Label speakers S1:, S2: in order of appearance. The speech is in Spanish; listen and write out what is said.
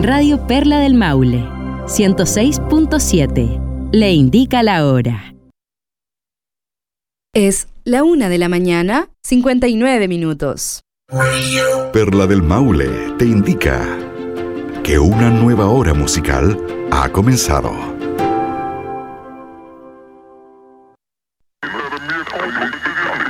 S1: Radio Perla del Maule, 106.7. Le indica la hora.
S2: Es la 1:00 a.m, 59 minutos.
S3: Perla del Maule te indica que una nueva hora musical ha comenzado.